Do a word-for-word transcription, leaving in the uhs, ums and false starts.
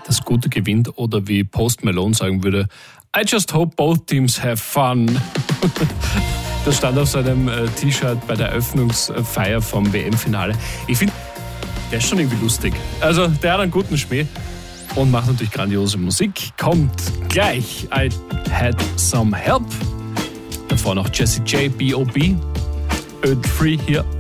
das Gute gewinnt oder wie Post Malone sagen würde, I just hope both teams have fun. Das stand auf seinem äh, T-Shirt bei der Eröffnungsfeier vom W M-Finale. Ich finde, der ist schon irgendwie lustig. Also der hat einen guten Schmäh und macht natürlich grandiose Musik. Kommt gleich I Had Some Help. Davor noch Jessie J, B O B. Ö drei hier